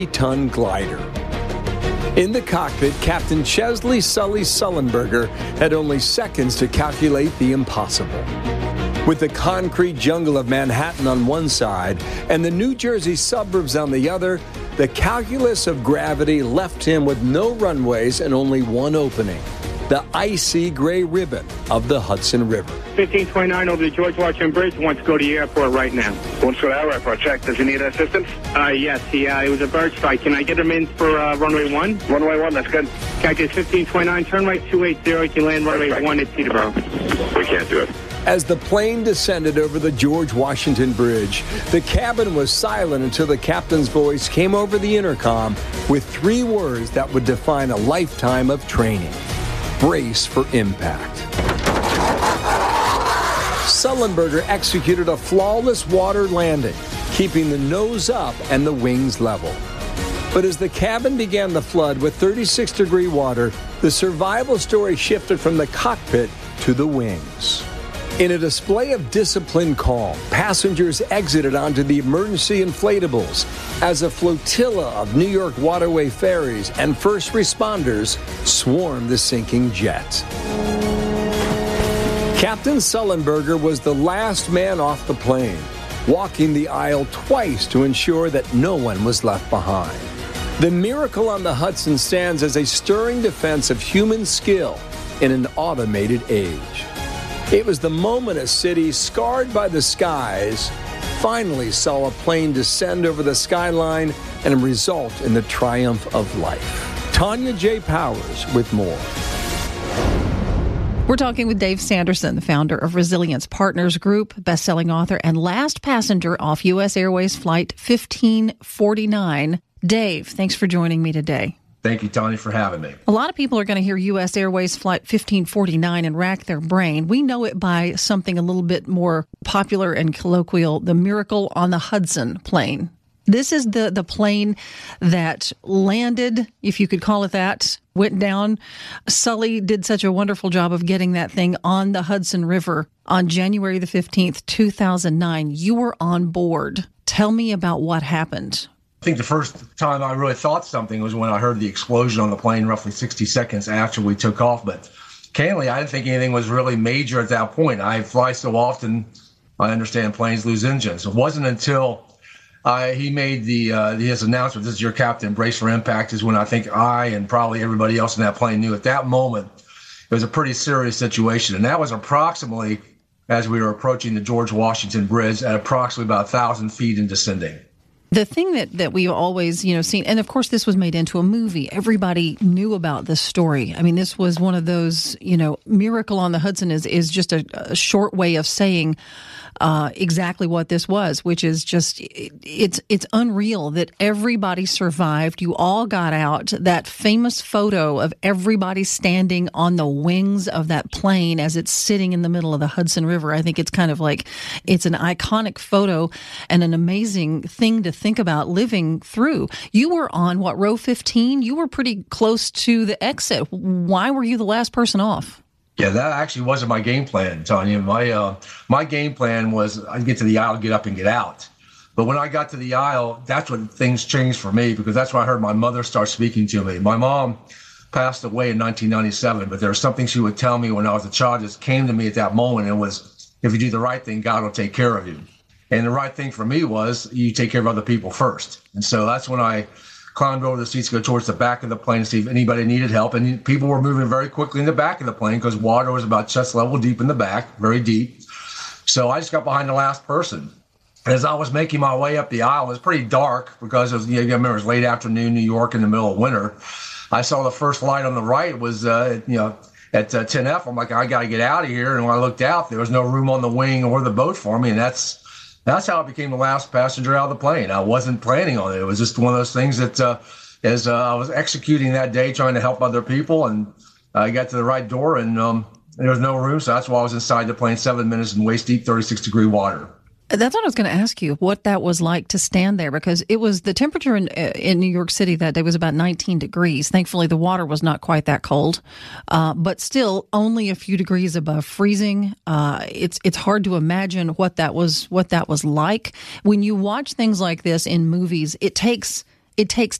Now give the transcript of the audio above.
ton glider. In the cockpit, Captain Chesley Sully Sullenberger had only seconds to calculate the impossible. With the concrete jungle of Manhattan on one side and the New Jersey suburbs on the other, the calculus of gravity left him with no runways and only one opening, the icy gray ribbon of the Hudson River. 1529 over the George Washington Bridge. Wants to go to the airport right now. Wants to go to our airport. Check. Does he need assistance? Yes. It was a bird strike. Can I get him in for runway 1? Runway 1, that's good. Cactus 1529, turn right 280. You can land runway 1 at Teterboro. We can't do it. As the plane descended over the George Washington Bridge, the cabin was silent until the captain's voice came over the intercom with 3 words that would define a lifetime of training. Brace for impact. Sullenberger executed a flawless water landing, keeping the nose up and the wings level. But as the cabin began to flood with 36-degree water, the survival story shifted from the cockpit to the wings. In a display of disciplined calm, passengers exited onto the emergency inflatables as a flotilla of New York waterway ferries and first responders swarmed the sinking jet. Captain Sullenberger was the last man off the plane, walking the aisle twice to ensure that no one was left behind. The miracle on the Hudson stands as a stirring defense of human skill in an automated age. It was the moment a city scarred by the skies finally saw a plane descend over the skyline and result in the triumph of life. Tanya J. Powers with more. We're talking with Dave Sanderson, the founder of Resilience Partners Group, best-selling author, and last passenger off U.S. Airways Flight 1549. Dave, thanks for joining me today. Thank you, Tanya, for having me. A lot of people are going to hear U.S. Airways Flight 1549 and rack their brain. We know it by something a little bit more popular and colloquial, the Miracle on the Hudson plane. This is the plane that landed, if you could call it that, went down. Sully did such a wonderful job of getting that thing on the Hudson River on January the 15th, 2009. You were on board. Tell me about what happened. I think the first time I really thought something was when I heard the explosion on the plane roughly 60 seconds after we took off. But candidly, I didn't think anything was really major at that point. I fly so often, I understand planes lose engines. It wasn't until he made his announcement, "This is your captain, brace for impact," is when I think I and probably everybody else in that plane knew at that moment it was a pretty serious situation. And that was approximately as we were approaching the George Washington Bridge at approximately about 1,000 feet and descending. The thing that we always, seen, and of course this was made into a movie. Everybody knew about this story. I mean, this was one of those, Miracle on the Hudson is just a short way of saying exactly what this was, which is just, it's unreal that everybody survived. You all got out. That famous photo of everybody standing on the wings of that plane as it's sitting in the middle of the Hudson River. I think it's kind of like, it's an iconic photo and an amazing thing to think about living through. You were on, row 15? You were pretty close to the exit. Why were you the last person off? Yeah, that actually wasn't my game plan, Tanya. My game plan was I'd get to the aisle, get up, and get out. But when I got to the aisle, that's when things changed for me, because that's when I heard my mother start speaking to me. My mom passed away in 1997, but there was something she would tell me when I was a child that came to me at that moment. It was, if you do the right thing, God will take care of you. And the right thing for me was you take care of other people first. And so that's when I climbed over the seats, go towards the back of the plane to see if anybody needed help. And people were moving very quickly in the back of the plane because water was about chest level deep in the back, very deep. So I just got behind the last person. As I was making my way up the aisle, it was pretty dark because it was, you remember, it was late afternoon, New York in the middle of winter. I saw the first light on the right was, at 10F. I'm like, I got to get out of here. And when I looked out, there was no room on the wing or the boat for me. And that's how I became the last passenger out of the plane. I wasn't planning on it. It was just one of those things that as I was executing that day, trying to help other people, and I got to the right door, and there was no room. So that's why I was inside the plane 7 minutes in waist deep, 36-degree water. That's what I was going to ask you, what that was like to stand there, because it was the temperature in New York City that day was about 19 degrees. Thankfully, the water was not quite that cold, but still only a few degrees above freezing. It's hard to imagine what that was like. When you watch things like this in movies, it takes it takes